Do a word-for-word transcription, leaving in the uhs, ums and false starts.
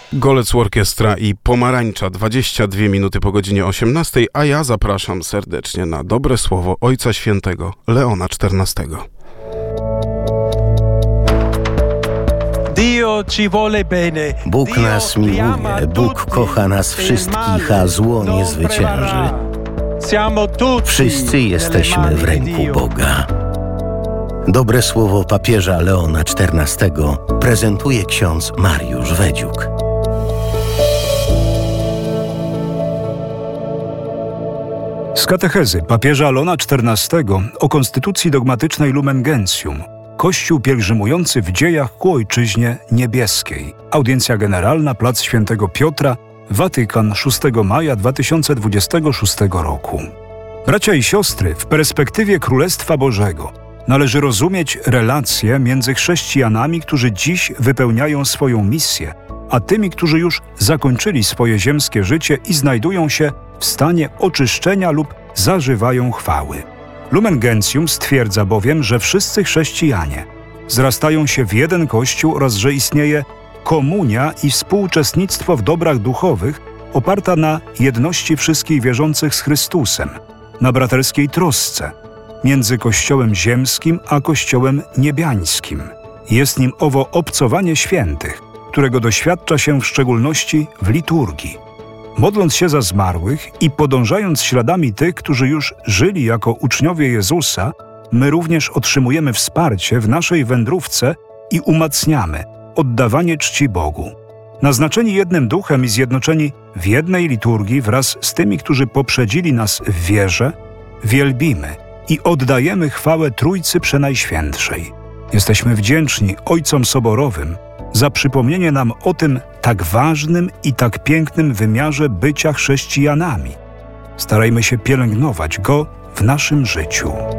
Golec Orkiestra i Pomarańcza, dwadzieścia dwie minuty po godzinie osiemnastej, a ja zapraszam serdecznie na dobre słowo Ojca Świętego Leona czternastego. Bóg nas miłuje, Bóg kocha nas wszystkich, a zło nie zwycięży. Wszyscy jesteśmy w ręku Boga. Dobre słowo papieża Leona czternastego prezentuje ksiądz Mariusz Wedziuk. Z katechezy papieża Leona czternastego o konstytucji dogmatycznej Lumen Gentium. Kościół pielgrzymujący w dziejach ku Ojczyźnie Niebieskiej. Audiencja generalna, Plac Świętego Piotra, Watykan, szóstego maja dwa tysiące dwudziestego szóstego roku. Bracia i siostry, w perspektywie Królestwa Bożego należy rozumieć relacje między chrześcijanami, którzy dziś wypełniają swoją misję, a tymi, którzy już zakończyli swoje ziemskie życie i znajdują się w stanie oczyszczenia lub zażywają chwały. Lumen Gentium stwierdza bowiem, że wszyscy chrześcijanie zrastają się w jeden Kościół oraz że istnieje komunia i współuczestnictwo w dobrach duchowych oparta na jedności wszystkich wierzących z Chrystusem, na braterskiej trosce między Kościołem ziemskim a Kościołem niebiańskim. Jest nim owo obcowanie świętych, którego doświadcza się w szczególności w liturgii. Modląc się za zmarłych i podążając śladami tych, którzy już żyli jako uczniowie Jezusa, my również otrzymujemy wsparcie w naszej wędrówce i umacniamy oddawanie czci Bogu. Naznaczeni jednym duchem i zjednoczeni w jednej liturgii wraz z tymi, którzy poprzedzili nas w wierze, wielbimy i oddajemy chwałę Trójcy Przenajświętszej. Jesteśmy wdzięczni Ojcom Soborowym za przypomnienie nam o tym tak ważnym i tak pięknym wymiarze bycia chrześcijanami. Starajmy się pielęgnować go w naszym życiu.